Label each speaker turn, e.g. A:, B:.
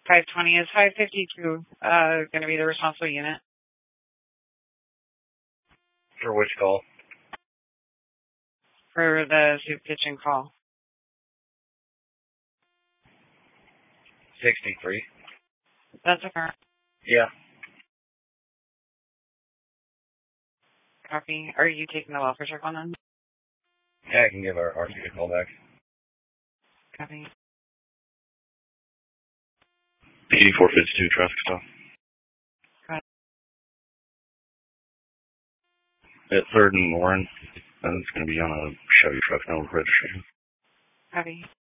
A: 520. Is 552 going to be the responsible unit?
B: For which call?
A: For the soup kitchen call.
B: 63.
A: That's a car.
B: Yeah.
A: Copy. Are you taking the welfare check on them?
B: Yeah, I can give our RC a call back.
A: Copy.
B: 8452 traffic stop.
A: Got
B: At 3rd and Warren. And it's going to be on a Chevy truck, no registration.
A: Copy.